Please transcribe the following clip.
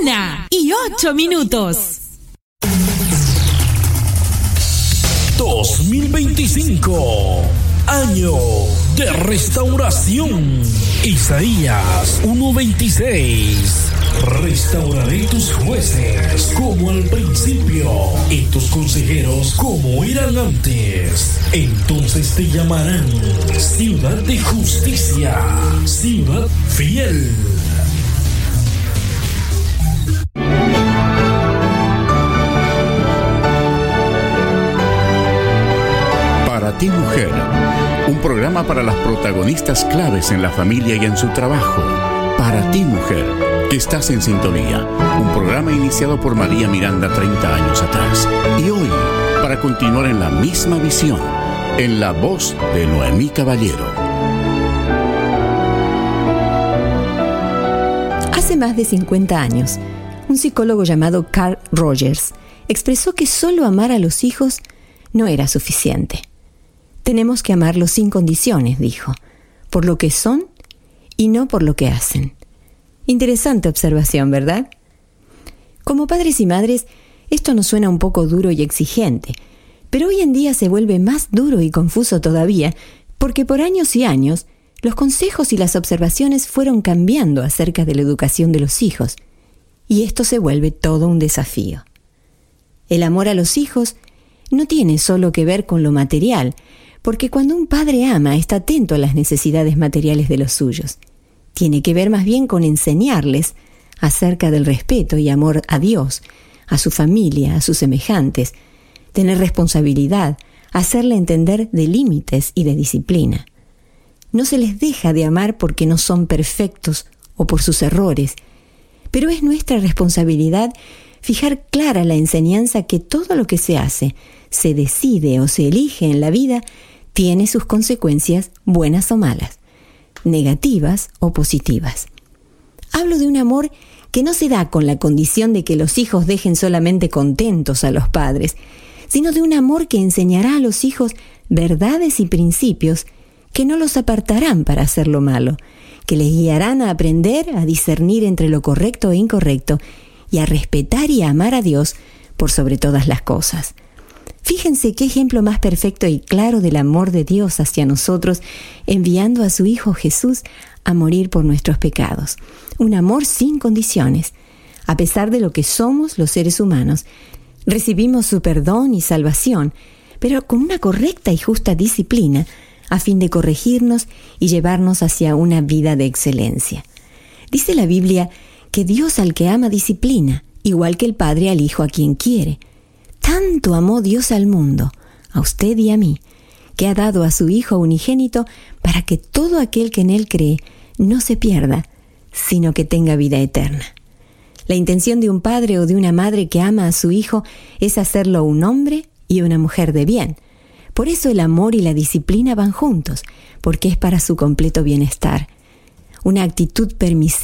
1:08. 2025, año de restauración. Isaías 1:26. Restauraré tus jueces como al principio y tus consejeros como eran antes. Entonces te llamarán ciudad de justicia, ciudad fiel. Para ti, mujer, un programa para las protagonistas claves en la familia y en su trabajo. Para ti, mujer, que estás en sintonía. Un programa iniciado por María Miranda 30 años atrás. Y hoy, para continuar en la misma visión, en la voz de Noemí Caballero. Hace más de 50 años, un psicólogo llamado Carl Rogers expresó que solo amar a los hijos no era suficiente. Tenemos que amarlos sin condiciones, dijo, por lo que son y no por lo que hacen. Interesante observación, ¿verdad? Como padres y madres, esto nos suena un poco duro y exigente, pero hoy en día se vuelve más duro y confuso todavía, porque por años y años, los consejos y las observaciones fueron cambiando acerca de la educación de los hijos, y esto se vuelve todo un desafío. El amor a los hijos no tiene solo que ver con lo material, porque cuando un padre ama, está atento a las necesidades materiales de los suyos. Tiene que ver más bien con enseñarles acerca del respeto y amor a Dios, a su familia, a sus semejantes, tener responsabilidad, hacerle entender de límites y de disciplina. No se les deja de amar porque no son perfectos o por sus errores, pero es nuestra responsabilidad fijar clara la enseñanza que todo lo que se hace, se decide o se elige en la vida tiene sus consecuencias buenas o malas, negativas o positivas. Hablo de un amor que no se da con la condición de que los hijos dejen solamente contentos a los padres, sino de un amor que enseñará a los hijos verdades y principios que no los apartarán para hacer lo malo, que les guiarán a aprender a discernir entre lo correcto e incorrecto y a respetar y a amar a Dios por sobre todas las cosas. Fíjense qué ejemplo más perfecto y claro del amor de Dios hacia nosotros, enviando a su Hijo Jesús a morir por nuestros pecados. Un amor sin condiciones. A pesar de lo que somos los seres humanos, recibimos su perdón y salvación, pero con una correcta y justa disciplina, a fin de corregirnos y llevarnos hacia una vida de excelencia. Dice la Biblia que Dios al que ama disciplina, igual que el Padre al Hijo a quien quiere. Tanto amó Dios al mundo, a usted y a mí, que ha dado a su Hijo unigénito para que todo aquel que en Él cree no se pierda, sino que tenga vida eterna. La intención de un padre o de una madre que ama a su hijo es hacerlo un hombre y una mujer de bien. Por eso el amor y la disciplina van juntos, porque es para su completo bienestar. Una actitud permisiva